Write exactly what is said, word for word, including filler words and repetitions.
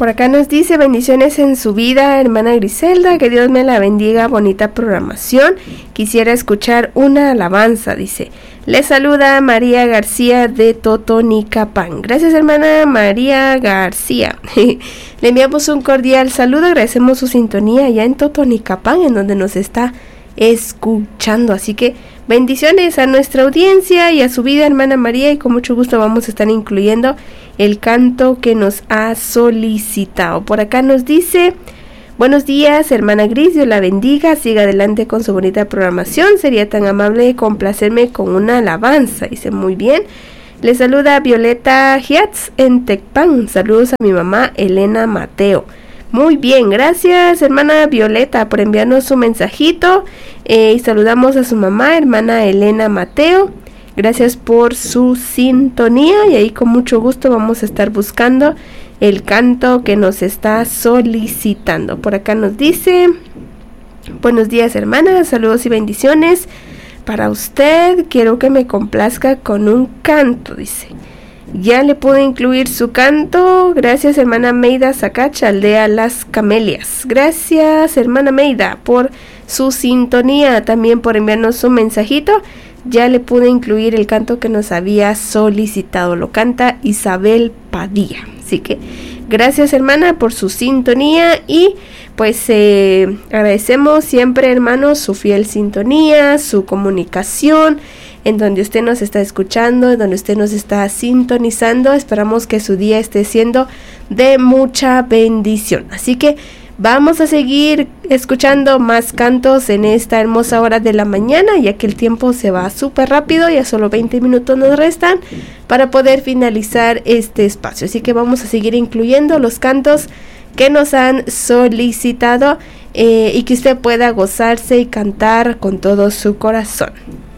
Por acá nos dice: bendiciones en su vida, hermana Griselda, que Dios me la bendiga, bonita programación. Quisiera escuchar una alabanza, dice. Le saluda María García de Totonicapán. Gracias, hermana María García. Le enviamos un cordial saludo, agradecemos su sintonía allá en Totonicapán, en donde nos está escuchando. Así que bendiciones a nuestra audiencia y a su vida, hermana María, y con mucho gusto vamos a estar incluyendo el canto que nos ha solicitado. Por acá nos dice: buenos días, hermana Gris, Dios la bendiga, siga adelante con su bonita programación, sería tan amable de complacerme con una alabanza. Dice: muy bien. Le saluda Violeta Giatz en Tecpan. Saludos a mi mamá Elena Mateo. Muy bien, gracias, hermana Violeta, por enviarnos su mensajito, eh, y saludamos a su mamá, hermana Elena Mateo. Gracias por su sintonía, y ahí con mucho gusto vamos a estar buscando el canto que nos está solicitando. Por acá nos dice: buenos días, hermana, saludos y bendiciones para usted. Quiero que me complazca con un canto, dice. Ya le pude incluir su canto. Gracias, hermana Meida Sacacha, aldea Las Camelias. Gracias, hermana Meida, por su sintonía, también por enviarnos su mensajito. Ya le pude incluir el canto que nos había solicitado. Lo canta Isabel Padilla. Así que gracias, hermana, por su sintonía. Y pues eh, agradecemos siempre, hermanos, su fiel sintonía, su comunicación, en donde usted nos está escuchando, en donde usted nos está sintonizando. Esperamos que su día esté siendo de mucha bendición. Así que vamos a seguir escuchando más cantos en esta hermosa hora de la mañana, ya que el tiempo se va súper rápido, ya solo veinte minutos nos restan para poder finalizar este espacio. Así que vamos a seguir incluyendo los cantos que nos han solicitado, eh, y que usted pueda gozarse y cantar con todo su corazón.